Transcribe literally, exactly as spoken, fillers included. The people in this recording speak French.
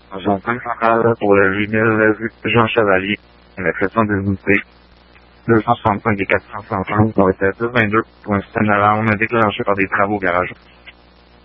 Agent cinq cent quatre pour le vinyle Jean Chevalier, l'exception des unités. deux cent soixante-cinq et quatre cent soixante ont été deux vingt-deux pour un système d'alarme déclenché par des travaux au garage.